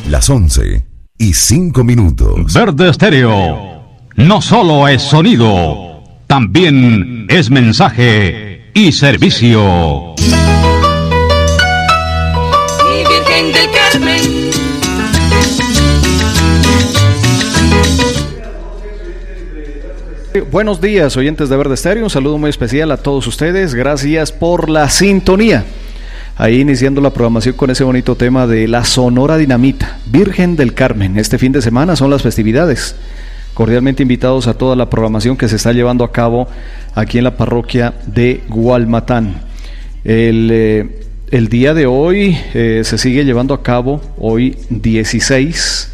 Las 11:05. Verde Estéreo no solo es sonido, también es mensaje y servicio. Mi Virgen del Carmen. Buenos días, oyentes de Verde Estéreo. Un saludo muy especial a todos ustedes. Gracias por la sintonía. Ahí iniciando la programación con ese bonito tema de la Sonora Dinamita, Virgen del Carmen. Este fin de semana son las festividades. Cordialmente invitados a toda la programación que se está llevando a cabo aquí en la parroquia de Gualmatán. El día de hoy se sigue llevando a cabo, hoy 16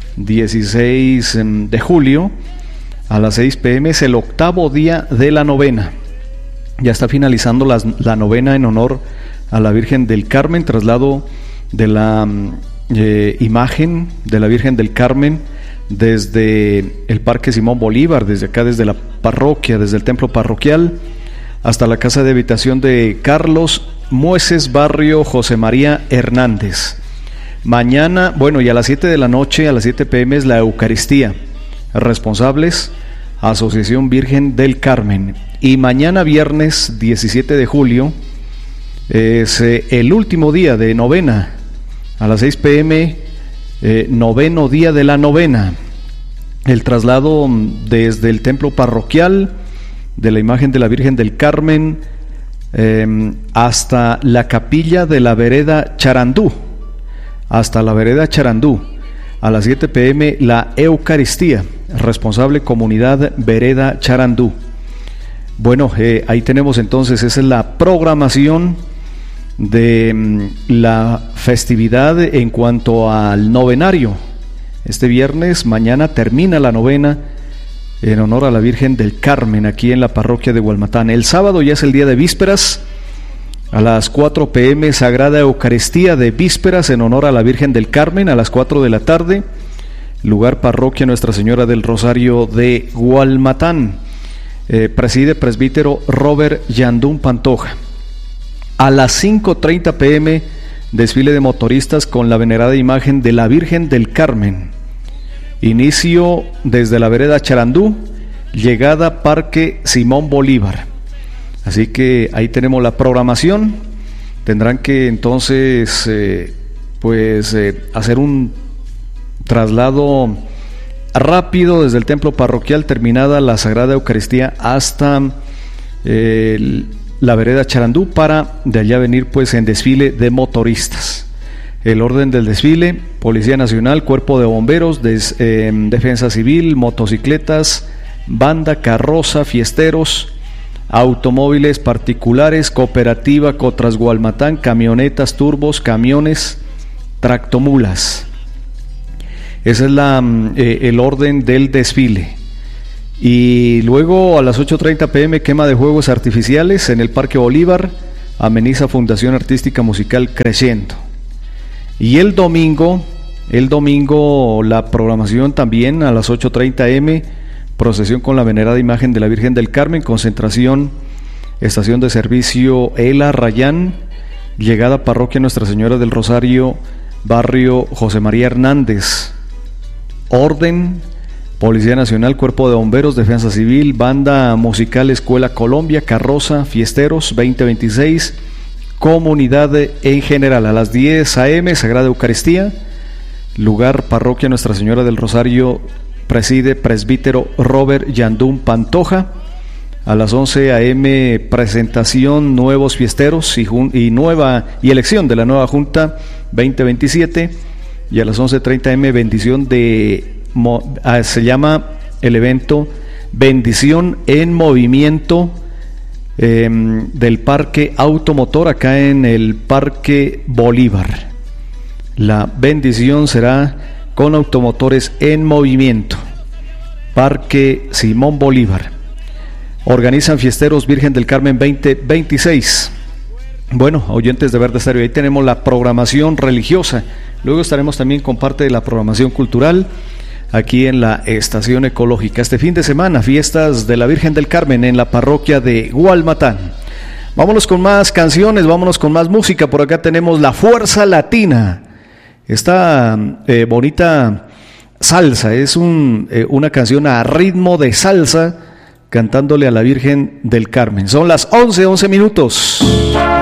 de julio, a las 6 p.m. es el octavo día de la novena. Ya está finalizando la novena en honor a la Virgen del Carmen, traslado de la imagen de la Virgen del Carmen desde el Parque Simón Bolívar, desde acá, desde la parroquia, desde el templo parroquial, hasta la casa de habitación de Carlos Mueces, barrio José María Hernández. Mañana, y a las 7 de la noche, a las 7 p.m. es la Eucaristía. Responsables, Asociación Virgen del Carmen. Y mañana viernes 17 de julio es el último día de novena, a las 6 p.m., noveno día de la novena. El traslado desde el templo parroquial de la imagen de la Virgen del Carmen hasta la capilla de la vereda Charandú, a las 7 p.m. la Eucaristía. Responsable comunidad vereda Charandú. Ahí tenemos entonces, esa es la programación de la festividad en cuanto al novenario. Este viernes, mañana termina la novena en honor a la Virgen del Carmen aquí en la parroquia de Gualmatán. El sábado ya es el día de vísperas, a las 4 p.m. Sagrada Eucaristía de vísperas en honor a la Virgen del Carmen, a las 4 de la tarde, lugar parroquia Nuestra Señora del Rosario de Gualmatán. Preside presbítero Robert Yandún Pantoja. A las 5:30 p.m. desfile de motoristas con la venerada imagen de la Virgen del Carmen. Inicio desde la vereda Charandú, llegada Parque Simón Bolívar. Así que ahí tenemos la programación. Tendrán que entonces hacer un traslado rápido desde el templo parroquial, terminada la Sagrada Eucaristía, hasta la vereda Charandú, para de allá venir en desfile de motoristas. El orden del desfile: Policía Nacional, Cuerpo de Bomberos, Defensa Civil, motocicletas, banda, carroza, fiesteros, automóviles particulares, cooperativa Cotras Gualmatán, camionetas, turbos, camiones, tractomulas. Ese es el orden del desfile. Y luego a las 8:30 p.m. quema de juegos artificiales en el Parque Bolívar, ameniza Fundación Artística Musical Creciendo. Y el domingo la programación también a las 8:30 am, procesión con la venerada imagen de la Virgen del Carmen, concentración, estación de servicio El Arrayán, llegada parroquia Nuestra Señora del Rosario, barrio José María Hernández. Orden: Policía Nacional, Cuerpo de Bomberos, Defensa Civil, banda musical Escuela Colombia, carroza, fiesteros 2026, comunidad en general. A las 10 a.m. Sagrada Eucaristía, lugar parroquia Nuestra Señora del Rosario, preside presbítero Robert Yandún Pantoja. A las 11 a.m. presentación, nuevos fiesteros y elección de la nueva Junta 2027. Y a las 11:30 am bendición se llama el evento Bendición en Movimiento del Parque Automotor, acá en el Parque Bolívar. La bendición será con automotores en movimiento. Parque Simón Bolívar. Organizan Fiesteros Virgen del Carmen 2026. Oyentes de Verde Estéreo, ahí tenemos la programación religiosa. Luego estaremos también con parte de la programación cultural aquí en la estación ecológica. Este fin de semana, fiestas de la Virgen del Carmen en la parroquia de Gualmatán. Vámonos con más canciones, vámonos con más música. Por acá tenemos La Fuerza Latina. esta bonita salsa. Es una canción a ritmo de salsa cantándole a la Virgen del Carmen. Son las 11 minutos.